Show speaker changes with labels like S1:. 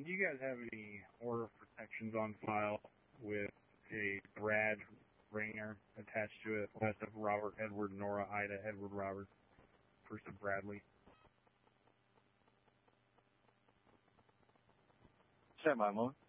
S1: do you guys have any order of protections on file with a Brad Rayner attached to it? Last of Robert, Edward, Nora, Ida, Edward, Robert, first of Bradley.
S2: Stand by, moment.